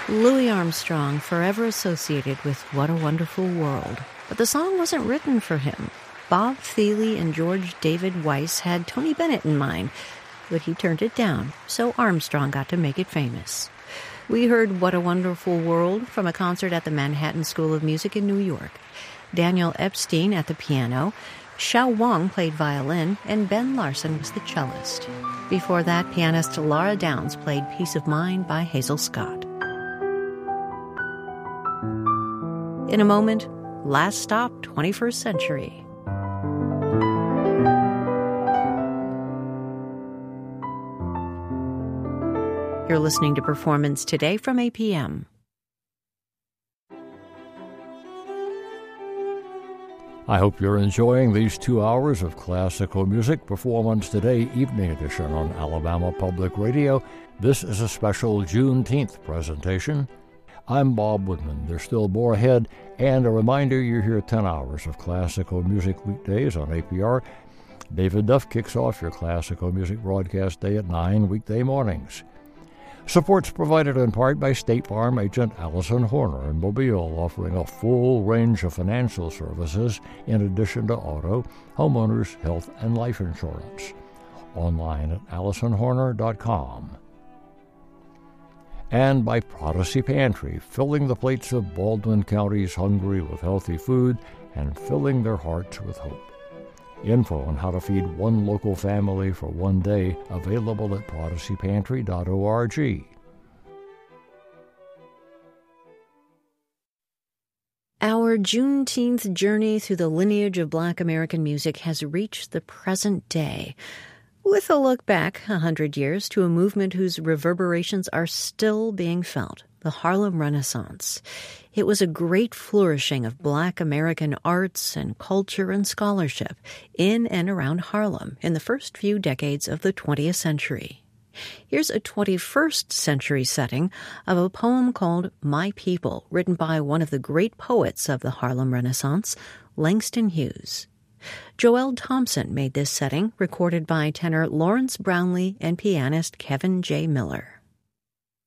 Louis Armstrong, forever associated with What a Wonderful World. But the song wasn't written for him. Bob Thiele and George David Weiss had Tony Bennett in mind, but he turned it down, so Armstrong got to make it famous. We heard What a Wonderful World from a concert at the Manhattan School of Music in New York. Daniel Epstein at the piano, Xiao Wang played violin, and Ben Larson was the cellist. Before that, pianist Laura Downs played Peace of Mind by Hazel Scott. In a moment, Last Stop 21st Century. You're listening to Performance Today from APM. I hope you're enjoying these 2 hours of classical music. Performance Today evening edition on Alabama Public Radio. This is a special Juneteenth presentation. I'm Bob Woodman. There's still more ahead, and a reminder you hear 10 hours of classical music weekdays on APR. David Duff kicks off your classical music broadcast day at 9 weekday mornings. Support's provided in part by State Farm agent Allison Horner in Mobile, offering a full range of financial services in addition to auto, homeowners, health, and life insurance. Online at AllisonHorner.com. And by Prodigy Pantry, filling the plates of Baldwin County's hungry with healthy food and filling their hearts with hope. Info on how to feed one local family for one day available at prodigypantry.org. Our Juneteenth journey through the lineage of Black American music has reached the present day, with a look back 100 years to a movement whose reverberations are still being felt, the Harlem Renaissance. It was a great flourishing of Black American arts and culture and scholarship in and around Harlem in the first few decades of the 20th century. Here's a 21st century setting of a poem called My People, written by one of the great poets of the Harlem Renaissance, Langston Hughes. Joel Thompson made this setting, recorded by tenor Lawrence Brownlee and pianist Kevin J. Miller.